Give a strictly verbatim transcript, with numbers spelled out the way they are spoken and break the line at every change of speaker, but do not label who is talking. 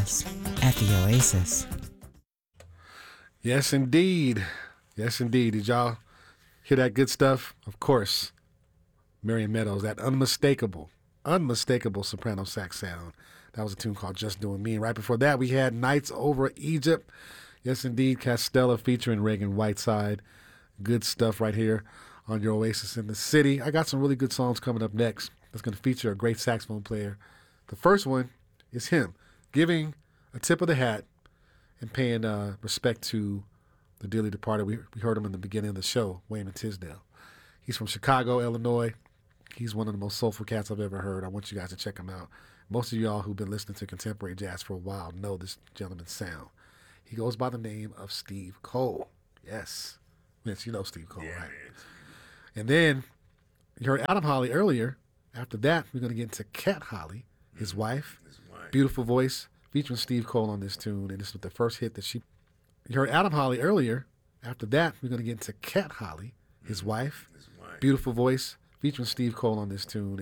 jazz at the Oasis.
Yes, indeed. Yes, indeed. Did y'all hear that good stuff? Of course. Marion Meadows, that unmistakable, unmistakable soprano sax sound. That was a tune called Just Doing Me. And right before that, we had Nights Over Egypt. Yes, indeed. Castella featuring Reagan Whiteside. Good stuff right here on your Oasis in the City. I got some really good songs coming up next that's going to feature a great saxophone player. The first one is him giving a tip of the hat and paying uh, respect to the dearly departed. We, we heard him in the beginning of the show, Wayman Tisdale. He's from Chicago, Illinois. He's one of the most soulful cats I've ever heard. I want you guys to check him out. Most of y'all who've been listening to contemporary jazz for a while know this gentleman's sound. He goes by the name of Steve Cole. Yes. Vince, you know Steve Cole,
yeah,
right?
Man.
And then you heard Adam Holly earlier. After that, we're going to get into Cat Holly, his mm-hmm. wife.
His wife.
Beautiful voice, featuring Steve Cole on this tune. And this was the first hit that she... You heard Adam Holly earlier. After that, we're going to get into Cat Holly, his mm-hmm. wife.
His wife.
Beautiful voice, featuring Steve Cole on this tune.